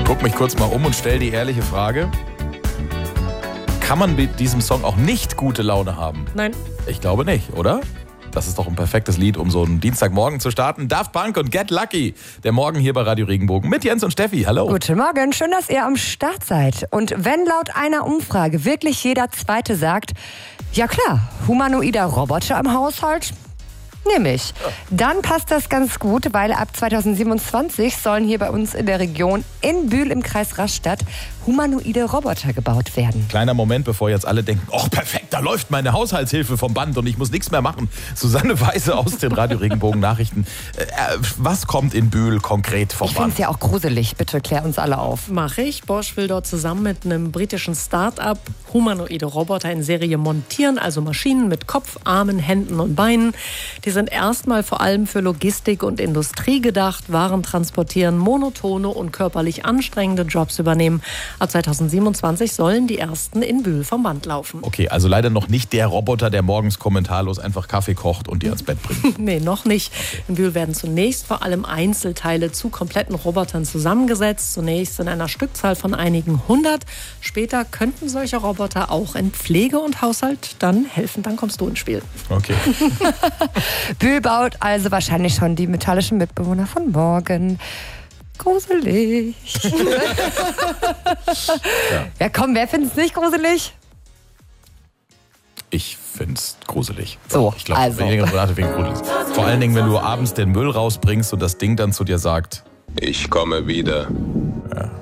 Guck mich kurz mal um und stell die ehrliche Frage. Kann man mit diesem Song auch nicht gute Laune haben? Nein. Ich glaube nicht, oder? Das ist doch ein perfektes Lied, um so einen Dienstagmorgen zu starten. Daft Punk und Get Lucky. Der Morgen hier bei Radio Regenbogen mit Jens und Steffi. Hallo. Guten Morgen, schön, dass ihr am Start seid. Und wenn laut einer Umfrage wirklich jeder Zweite sagt, ja klar, humanoider Roboter im Haushalt, nehme ich. Dann passt das ganz gut, weil ab 2027 sollen hier bei uns in der Region in Bühl im Kreis Rastatt humanoide Roboter gebaut werden. Kleiner Moment, bevor jetzt alle denken, oh perfekt, da läuft meine Haushaltshilfe vom Band und ich muss nichts mehr machen. Susanne Weise aus den Radio Regenbogen Nachrichten. Was kommt in Bühl konkret vom Ich finde Band? es ja auch gruselig. Bitte klär uns alle auf. Mache ich. Bosch will dort zusammen mit einem britischen Start-up humanoide Roboter in Serie montieren, also Maschinen mit Kopf, Armen, Händen und Beinen. Die sind erstmal vor allem für Logistik und Industrie gedacht, Waren transportieren, monotone und körperlich anstrengende Jobs übernehmen. Ab 2027 sollen die ersten in Bühl vom Band laufen. Okay, also leider noch nicht der Roboter, der morgens kommentarlos einfach Kaffee kocht und dir ans Bett bringt. Nee, noch nicht. In Bühl werden zunächst vor allem Einzelteile zu kompletten Robotern zusammengesetzt. Zunächst in einer Stückzahl von einigen 100. Später könnten solche Roboter auch in Pflege und Haushalt dann helfen. Dann kommst du ins Spiel. Okay. Bühl baut also wahrscheinlich schon die metallischen Mitbewohner von morgen. Gruselig. Ja komm, wer findet es nicht gruselig? Ich find's gruselig. So, ich glaube, also. gruselig. Vor allen Dingen, wenn du abends den Müll rausbringst und das Ding dann zu dir sagt, Ich komme wieder. ja.